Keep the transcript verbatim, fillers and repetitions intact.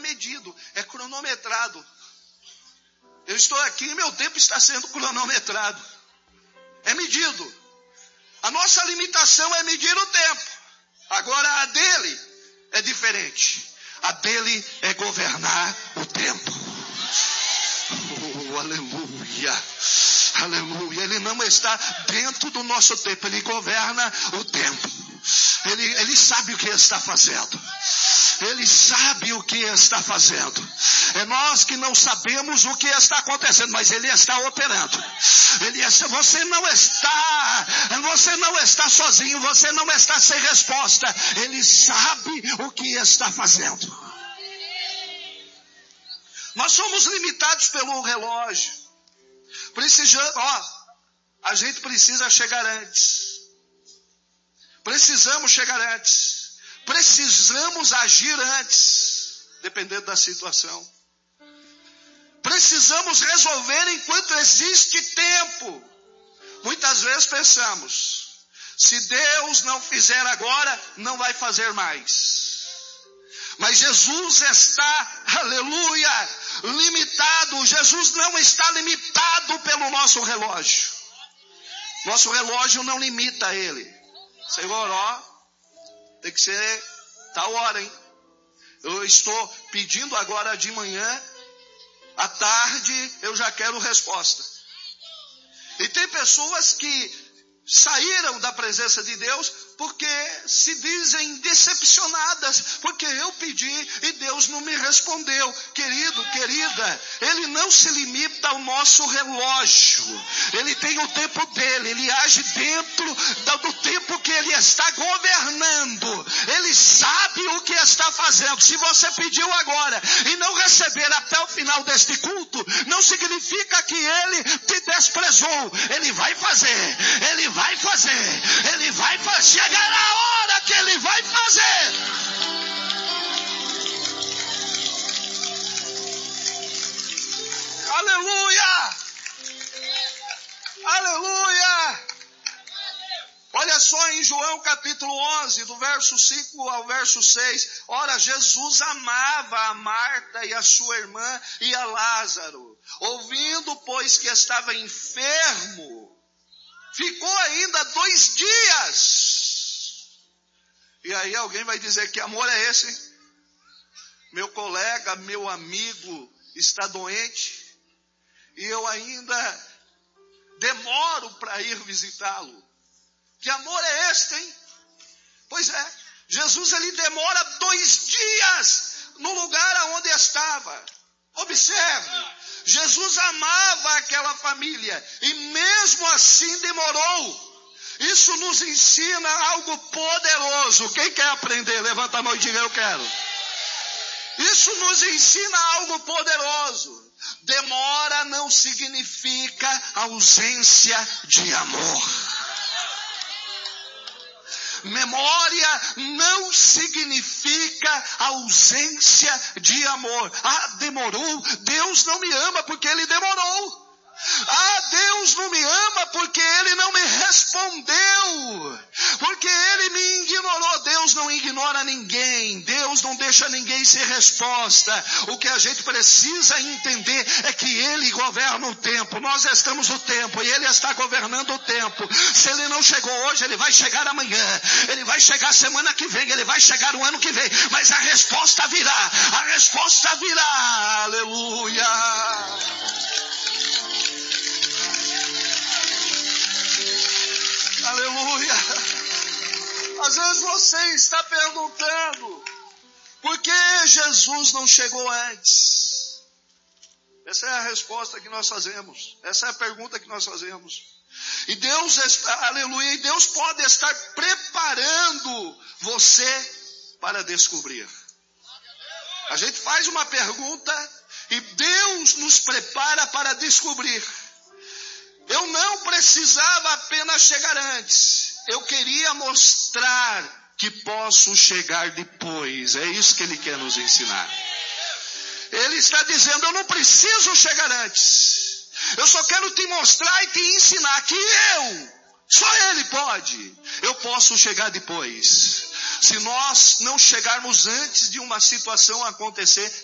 medido, é cronometrado. Eu estou aqui e meu tempo está sendo cronometrado. É medido. A nossa limitação é medir o tempo. Agora a dele é diferente. A dele é governar o tempo. Oh, aleluia. Aleluia. Ele não está dentro do nosso tempo. Ele governa o tempo. Ele, ele sabe o que está fazendo. Ele sabe o que está fazendo. É nós que não sabemos o que está acontecendo, mas Ele está operando. Ele está, você não está, você não está sozinho, você não está sem resposta. Ele sabe o que está fazendo. Nós somos limitados pelo relógio. Precisamos, ó, a gente precisa chegar antes. Precisamos chegar antes. Precisamos agir antes, dependendo da situação. Precisamos resolver enquanto existe tempo. Muitas vezes pensamos, se Deus não fizer agora, não vai fazer mais. Mas Jesus está, aleluia, limitado. Jesus não está limitado pelo nosso relógio. Nosso relógio não limita Ele. Senhor, ó, tem que ser tal hora, hein? Eu estou pedindo agora de manhã, à tarde eu já quero resposta. E tem pessoas que saíram da presença de Deus porque se dizem decepcionadas, porque eu pedi e Deus não me respondeu. Querido, querida, Ele não se limita ao nosso relógio. Ele tem o tempo dele, Ele age dentro do tempo que Ele está governando. Ele sabe o que está fazendo. Se você pediu agora e não receber até o final deste culto, não significa que Ele te desprezou. Ele vai fazer, Ele vai fazer, Ele vai fazer. Chegará a hora que Ele vai fazer. Aleluia! Aleluia! Olha só em João capítulo onze, do verso cinco ao verso seis. Ora, Jesus amava a Marta e a sua irmã e a Lázaro. Ouvindo, pois, que estava enfermo, ficou ainda dois dias. E aí alguém vai dizer, que amor é esse? Meu colega, meu amigo está doente e eu ainda demoro para ir visitá-lo. Que amor é este, hein? Pois é, Jesus ele demora dois dias no lugar aonde estava. Observe, Jesus amava aquela família e mesmo assim demorou. Isso nos ensina algo poderoso. Quem quer aprender? Levanta a mão e diga, eu quero. Isso nos ensina algo poderoso. Demora não significa ausência de amor. Memória não significa ausência de amor. Ah, demorou. Deus não me ama porque Ele demorou. Ah, Deus não me ama porque Ele não me respondeu, porque Ele me ignorou. Deus não ignora ninguém, Deus não deixa ninguém sem resposta. O que a gente precisa entender é que Ele governa o tempo. Nós estamos no tempo e Ele está governando o tempo. Se Ele não chegou hoje, Ele vai chegar amanhã, Ele vai chegar semana que vem, Ele vai chegar o ano que vem, mas a resposta virá, a resposta virá. Aleluia. Aleluia. Às vezes você está perguntando, por que Jesus não chegou antes? Essa é a resposta que nós fazemos. Essa é a pergunta que nós fazemos. E Deus está, aleluia, e Deus pode estar preparando você para descobrir. A gente faz uma pergunta e Deus nos prepara para descobrir. Eu não precisava apenas chegar antes. Eu queria mostrar que posso chegar depois. É isso que Ele quer nos ensinar. Ele está dizendo, eu não preciso chegar antes. Eu só quero te mostrar e te ensinar que eu, só Ele pode. Eu posso chegar depois. Se nós não chegarmos antes de uma situação acontecer,